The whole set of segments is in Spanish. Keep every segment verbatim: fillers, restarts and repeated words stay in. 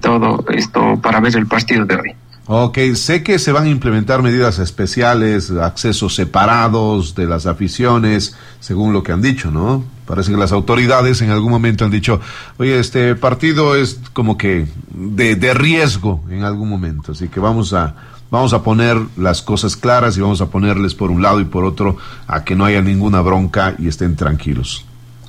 todo esto para ver el partido de hoy. Ok, sé que se van a implementar medidas especiales, accesos separados de las aficiones, según lo que han dicho, ¿no? Parece que las autoridades en algún momento han dicho, oye, este partido es como que de, de riesgo en algún momento, así que vamos a vamos a poner las cosas claras y vamos a ponerles por un lado y por otro a que no haya ninguna bronca y estén tranquilos.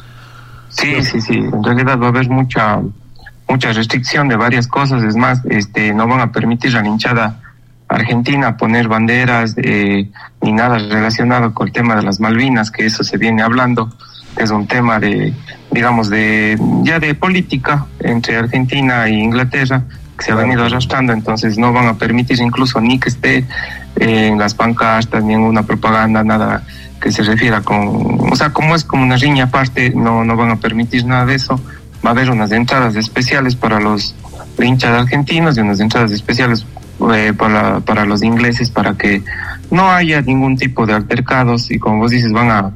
Sí, sí, sí, en realidad va a haber mucha... mucha restricción de varias cosas. Es más, este no van a permitir a la hinchada argentina poner banderas eh, ni nada relacionado con el tema de las Malvinas, que eso se viene hablando, es un tema de, digamos, de ya de política entre Argentina e Inglaterra, que se ha venido arrastrando. Entonces no van a permitir incluso ni que esté eh, en las pancartas, ni en una propaganda, nada que se refiera con, o sea, como es como una riña aparte, no, no van a permitir nada de eso. Va a haber unas entradas especiales para los hinchas argentinos y unas entradas especiales eh, para, para los ingleses, para que no haya ningún tipo de altercados y, como vos dices, van a,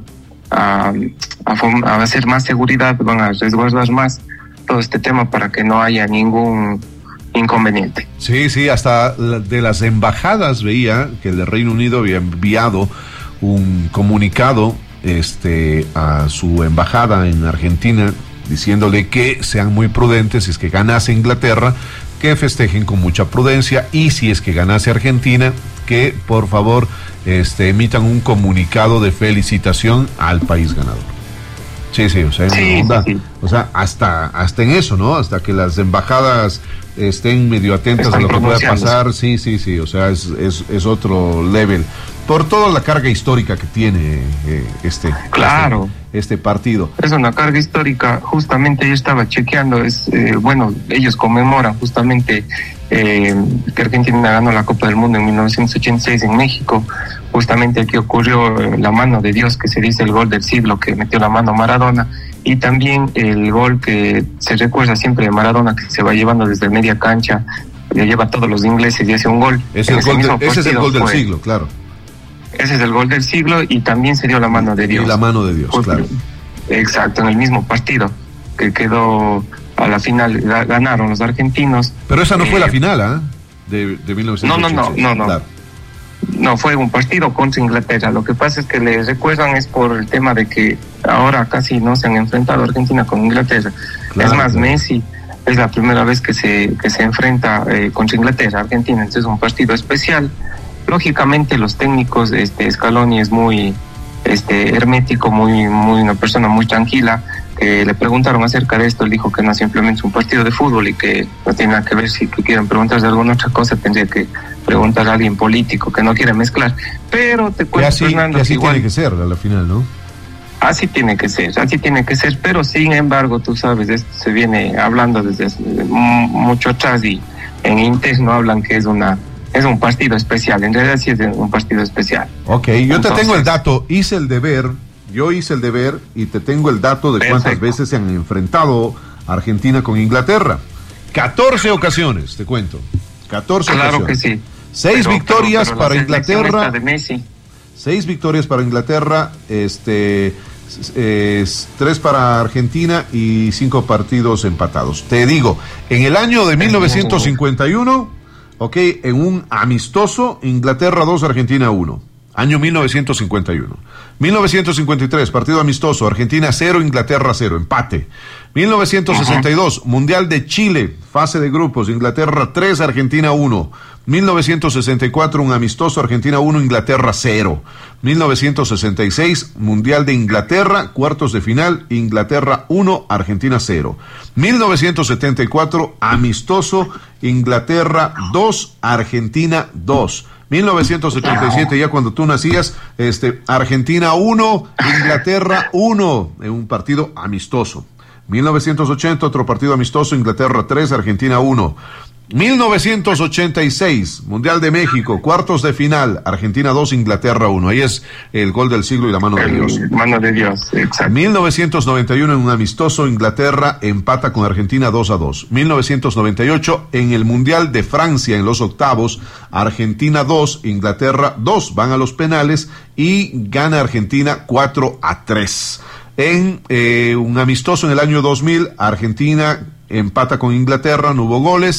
a, a, a hacer más seguridad, van a resguardar más todo este tema para que no haya ningún inconveniente. Sí, sí, hasta de las embajadas veía que el Reino Unido había enviado un comunicado este, a su embajada en Argentina, diciéndole que sean muy prudentes si es que ganase Inglaterra, que festejen con mucha prudencia, y si es que ganase Argentina, que por favor este, emitan un comunicado de felicitación al país ganador. Sí, sí, o sea, sí, onda, sí, sí. o sea, hasta hasta en eso, ¿no? Hasta que las embajadas estén medio atentas Están a lo que pueda pasar, sí, sí, sí, o sea, es, es, es otro level, por toda la carga histórica que tiene eh, este, claro. este, este partido. Es una carga histórica, justamente yo estaba chequeando, es eh, bueno, ellos conmemoran justamente eh, que Argentina ganó la Copa del Mundo en mil novecientos ochenta y seis en México. Justamente aquí ocurrió eh, la mano de Dios, que se dice el gol del siglo, que metió la mano Maradona, y también el gol que se recuerda siempre de Maradona, que se va llevando desde media cancha, le lleva a todos los ingleses y hace un gol. Ese, el gol de, ese es el gol del fue, siglo, claro. Ese es el gol del siglo, y también se dio la mano de Dios. Y la mano de Dios, Porque, claro. Exacto, en el mismo partido, que quedó a la final, ganaron los argentinos. Pero esa no eh, fue la final, ¿ah? ¿eh? De, de mil novecientos ochenta y seis. No, no, no, no, no. Claro. No, fue un partido contra Inglaterra. Lo que pasa es que les recuerdan es por el tema de que ahora casi no se han enfrentado Argentina con Inglaterra. Claro, es más, claro. Messi es la primera vez que se que se enfrenta eh, contra Inglaterra, Argentina. Entonces es un partido especial. Lógicamente los técnicos, este Scaloni es muy este hermético, muy muy una persona muy tranquila. Que le preguntaron acerca de esto, él dijo que no simplemente es un partido de fútbol y que no tiene nada que ver. Si quieren preguntarse alguna otra cosa, tendría que preguntar a alguien político que no quiere mezclar. Pero te cuento, así, Fernando, que así igual, tiene que ser a la final, ¿no? Así tiene que ser, así tiene que ser, pero sin embargo, tú sabes, esto se viene hablando desde mucho atrás, y en interno hablan que es una es un partido especial. En realidad sí es un partido especial. Ok, yo Entonces, te tengo el dato, hice el deber, yo hice el deber y te tengo el dato de perfecto. Cuántas veces se han enfrentado Argentina con Inglaterra. catorce ocasiones, te cuento. catorce claro ocasiones. que sí. Seis pero, victorias pero, pero para Inglaterra. De Messi. Seis victorias para Inglaterra, este, es, tres para Argentina y cinco partidos empatados. Te digo, en el año de mil novecientos cincuenta y uno, ok, en un amistoso, Inglaterra dos, Argentina uno. Año mil novecientos cincuenta y uno. mil novecientos cincuenta y tres, partido amistoso, Argentina cero, Inglaterra cero, empate. mil novecientos sesenta y dos, uh-huh. Mundial de Chile, fase de grupos, Inglaterra tres, Argentina uno. mil novecientos sesenta y cuatro, un amistoso, Argentina uno, Inglaterra cero. mil novecientos sesenta y seis, Mundial de Inglaterra, cuartos de final, Inglaterra uno, Argentina cero. mil novecientos setenta y cuatro, amistoso, Inglaterra dos, Argentina dos. mil novecientos setenta y siete, ya cuando tú nacías, este, Argentina uno, Inglaterra uno, en un partido amistoso. mil novecientos ochenta, otro partido amistoso, Inglaterra tres, Argentina uno. mil novecientos ochenta y seis, Mundial de México, cuartos de final, Argentina dos, Inglaterra uno. Ahí es el gol del siglo y la mano de Dios. Mano de Dios, exacto. mil novecientos noventa y uno, en un amistoso, Inglaterra empata con Argentina dos a dos. mil novecientos noventa y ocho, en el Mundial de Francia, en los octavos, Argentina dos, Inglaterra dos, van a los penales y gana Argentina cuatro a tres. En eh, un amistoso en el año dos mil, Argentina empata con Inglaterra, no hubo goles.